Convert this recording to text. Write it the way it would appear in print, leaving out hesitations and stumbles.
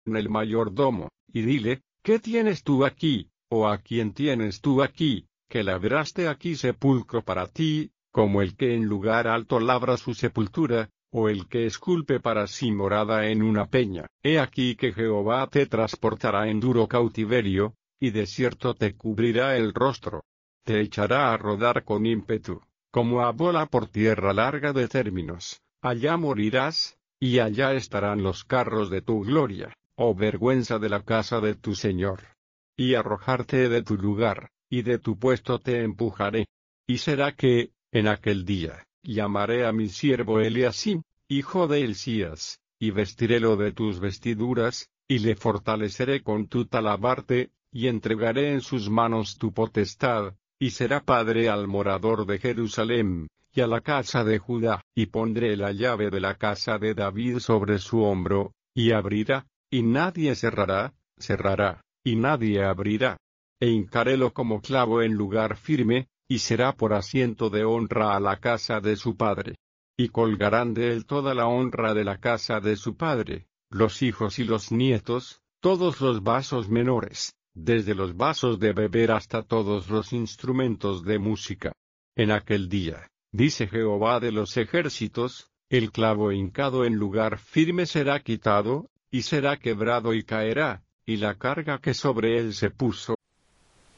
el mayordomo, y dile, ¿qué tienes tú aquí, o a quién tienes tú aquí, que labraste aquí sepulcro para ti, como el que en lugar alto labra su sepultura, o el que esculpe para sí morada en una peña? He aquí que Jehová te transportará en duro cautiverio, y de cierto te cubrirá el rostro. Te echará a rodar con ímpetu, como a bola por tierra larga de términos. Allá morirás, y allá estarán los carros de tu gloria, oh vergüenza de la casa de tu Señor. Y arrojarte de tu lugar, y de tu puesto te empujaré. Y será que, en aquel día, llamaré a mi siervo Eliasim, hijo de Hilcías, y vestirélo de tus vestiduras, y le fortaleceré con tu talabarte, y entregaré en sus manos tu potestad, y será padre al morador de Jerusalén, y a la casa de Judá, y pondré la llave de la casa de David sobre su hombro, y abrirá, y nadie cerrará, y nadie abrirá. E hincarélo como clavo en lugar firme, y será por asiento de honra a la casa de su padre. Y colgarán de él toda la honra de la casa de su padre, los hijos y los nietos, todos los vasos menores, desde los vasos de beber hasta todos los instrumentos de música. En aquel día, dice Jehová de los ejércitos, el clavo hincado en lugar firme será quitado, y será quebrado y caerá, y la carga que sobre él se puso,